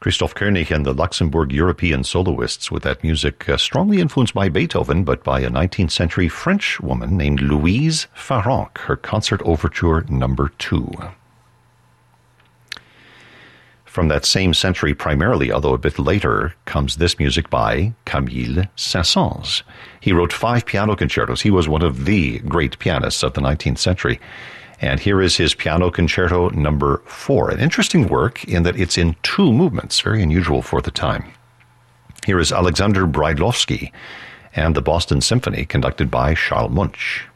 Christoph Koenig and the Luxembourg European soloists with that music, strongly influenced by Beethoven, but by a 19th century French woman named Louise Farrenc, her Concert Overture No. 2. From that same century primarily, although a bit later, comes this music by Camille Saint-Saëns. He wrote 5 piano concertos. He was one of the great pianists of the 19th century. And here is his Piano Concerto No. 4, an interesting work in that it's in 2 movements, very unusual for the time. Here is Alexander Brailovsky and the Boston Symphony, conducted by Charles Munch.